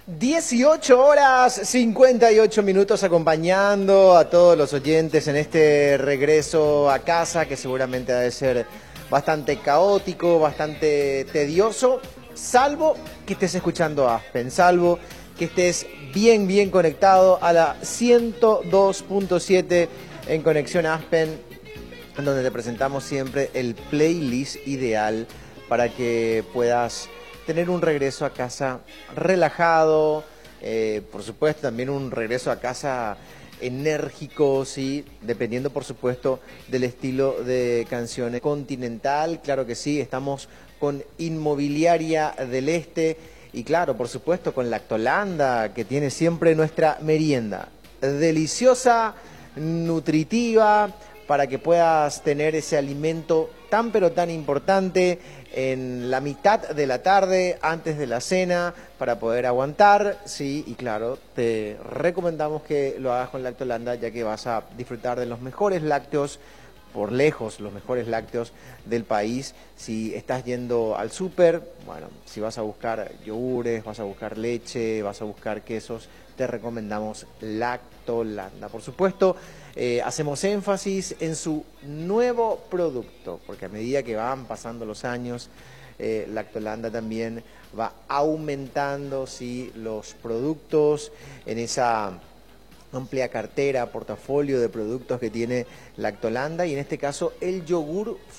18 horas 58 minutos acompañando a todos los oyentes en este regreso a casa que seguramente ha de ser bastante caótico, bastante tedioso, salvo que estés escuchando Aspen, salvo que estés bien conectado a la 102.7 en Conexión Aspen, en donde te presentamos siempre el playlist ideal para que puedas tener un regreso a casa relajado, por supuesto también un regreso a casa enérgico, sí, dependiendo por supuesto del estilo de canciones. Continental, claro que sí, estamos con Inmobiliaria del Este y claro, por supuesto con Lactolanda, que tiene siempre nuestra merienda deliciosa, nutritiva, para que puedas tener ese alimento tan pero tan importante en la mitad de la tarde, antes de la cena, para poder aguantar, sí, y claro, te recomendamos que lo hagas con Lactolanda, ya que vas a disfrutar de los mejores lácteos, por lejos los mejores lácteos del país. Si estás yendo al súper, bueno, si vas a buscar yogures, vas a buscar leche, vas a buscar quesos, te recomendamos Lactolanda. Por supuesto, hacemos énfasis en su nuevo producto, porque a medida que van pasando los años, Lactolanda también va aumentando, ¿sí?, los productos en esa amplia cartera, portafolio de productos que tiene Lactolanda, y en este caso el yogur